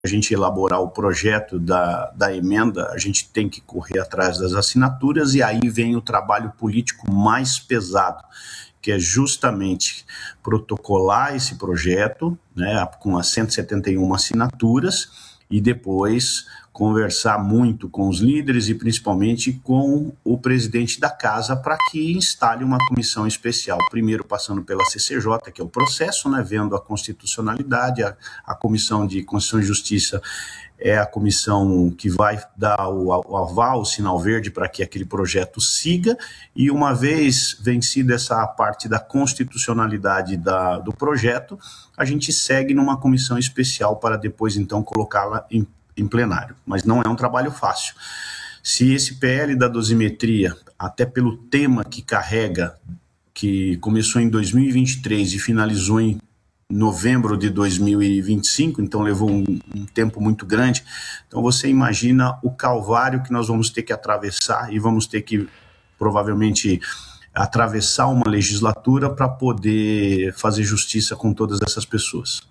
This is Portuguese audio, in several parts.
a gente elaborar o projeto da emenda, a gente tem que correr atrás das assinaturas, e aí vem o trabalho político mais pesado, que é justamente protocolar esse projeto, né, com as 171 assinaturas, e depois conversar muito com os líderes e principalmente com o presidente da casa para que instale uma comissão especial, primeiro passando pela CCJ, que é o processo, né, vendo a constitucionalidade, a Comissão de Constituição e Justiça é a comissão que vai dar o aval, o sinal verde para que aquele projeto siga, e uma vez vencida essa parte da constitucionalidade do projeto, a gente segue numa comissão especial para depois então colocá-la em plenário, mas não é um trabalho fácil. Se esse PL da dosimetria, até pelo tema que carrega, que começou em 2023 e finalizou em novembro de 2025, então levou um tempo muito grande, então você imagina o calvário que nós vamos ter que atravessar, e vamos ter que provavelmente atravessar uma legislatura para poder fazer justiça com todas essas pessoas.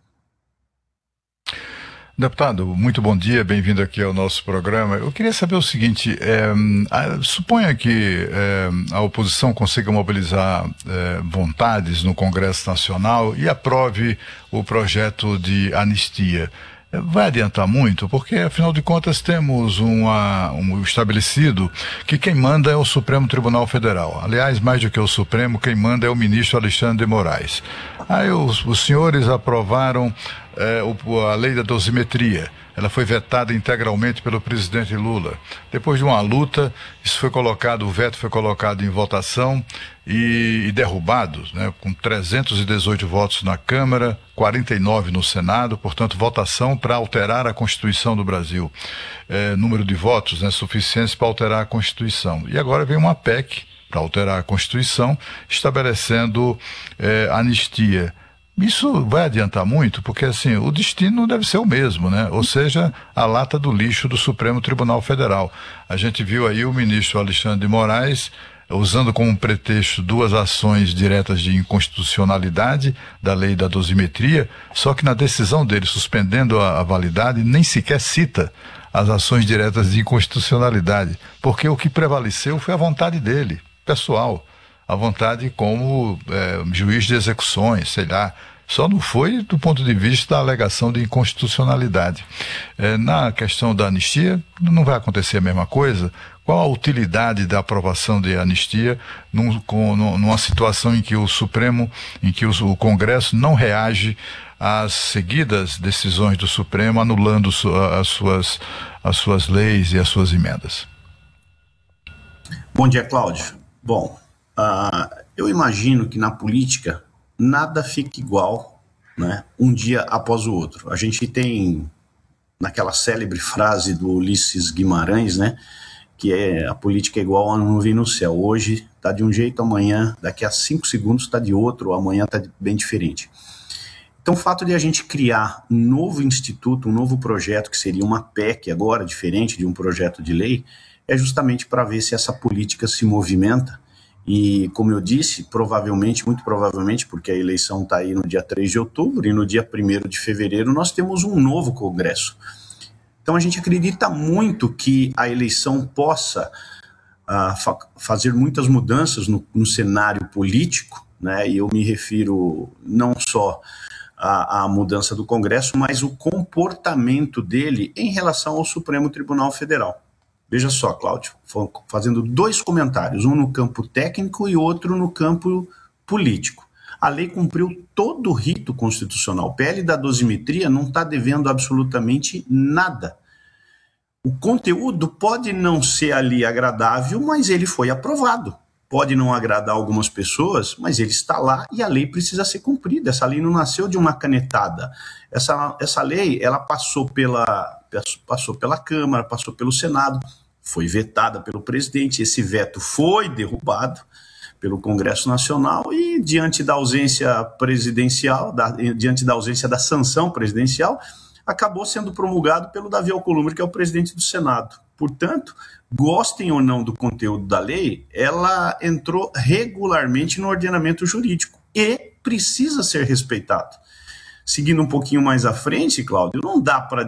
Deputado, muito bom dia, bem-vindo aqui ao nosso programa. Eu queria saber o seguinte, suponha que a oposição consiga mobilizar vontades no Congresso Nacional e aprove o projeto de anistia. Vai adiantar muito? Porque, afinal de contas, temos um estabelecido que quem manda é o Supremo Tribunal Federal. Aliás, mais do que o Supremo, quem manda é o ministro Alexandre de Moraes. Aí os senhores aprovaram a lei da dosimetria. Ela foi vetada integralmente pelo presidente Lula. Depois de uma luta, o veto foi colocado em votação e derrubado, né, com 318 votos na Câmara, 49 no Senado, portanto, votação para alterar a Constituição do Brasil. Número de votos, né, suficientes para alterar a Constituição. E agora vem uma PEC para alterar a Constituição, estabelecendo anistia. Isso vai adiantar muito, porque assim, o destino deve ser o mesmo, né? Ou seja, a lata do lixo do Supremo Tribunal Federal. A gente viu aí o ministro Alexandre de Moraes usando como pretexto duas ações diretas de inconstitucionalidade da lei da dosimetria, só que na decisão dele, suspendendo a validade, nem sequer cita as ações diretas de inconstitucionalidade, porque o que prevaleceu foi a vontade dele, pessoal. A vontade como juiz de execuções, sei lá, só não foi do ponto de vista da alegação de inconstitucionalidade. Na questão da anistia, não vai acontecer a mesma coisa? Qual a utilidade da aprovação de anistia numa situação em que o Supremo, em que o Congresso não reage às seguidas decisões do Supremo, anulando as suas leis e as suas emendas? Bom dia, Cláudio. Bom, eu imagino que na política nada fica igual, né, um dia após o outro. A gente tem naquela célebre frase do Ulisses Guimarães, né, que a política é igual a nuvem no céu. Hoje está de um jeito, amanhã, daqui a 5 segundos está de outro, amanhã está bem diferente. Então o fato de a gente criar um novo instituto, um novo projeto, que seria uma PEC agora, diferente de um projeto de lei, é justamente para ver se essa política se movimenta. E, como eu disse, muito provavelmente, porque a eleição está aí no dia 3 de outubro e no dia 1º de fevereiro nós temos um novo Congresso. Então a gente acredita muito que a eleição possa fazer muitas mudanças no cenário político, né? E eu me refiro não só à mudança do Congresso, mas o comportamento dele em relação ao Supremo Tribunal Federal. Veja só, Cláudio, fazendo 2 comentários, um no campo técnico e outro no campo político. A lei cumpriu todo o rito constitucional. O PL da dosimetria não está devendo absolutamente nada. O conteúdo pode não ser ali agradável, mas ele foi aprovado. Pode não agradar algumas pessoas, mas ele está lá e a lei precisa ser cumprida. Essa lei não nasceu de uma canetada. Essa lei, ela passou pela Câmara, passou pelo Senado, foi vetada pelo presidente, esse veto foi derrubado pelo Congresso Nacional e, diante da ausência presidencial, diante da ausência da sanção presidencial, acabou sendo promulgado pelo Davi Alcolumbre, que é o presidente do Senado. Portanto, gostem ou não do conteúdo da lei, ela entrou regularmente no ordenamento jurídico e precisa ser respeitado. Seguindo um pouquinho mais à frente, Cláudio, não dá para